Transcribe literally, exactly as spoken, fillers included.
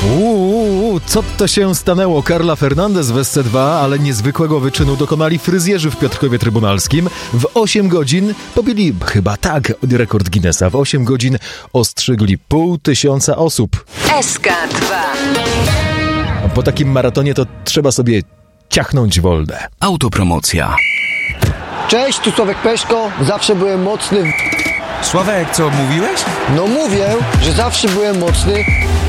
Uuu, co to się stanęło? Carla Fernandez w S C dwa, ale niezwykłego wyczynu dokonali fryzjerzy w Piotrkowie Trybunalskim. W osiem godzin pobili, chyba tak, rekord Guinnessa. W osiem godzin ostrzygli pół tysiąca osób. S K dwa. Po takim maratonie to trzeba sobie ciachnąć wolne. Autopromocja. Cześć, tu Sławek Peszko. Zawsze byłem mocny w... Sławek, co mówiłeś? No mówię, że zawsze byłem mocny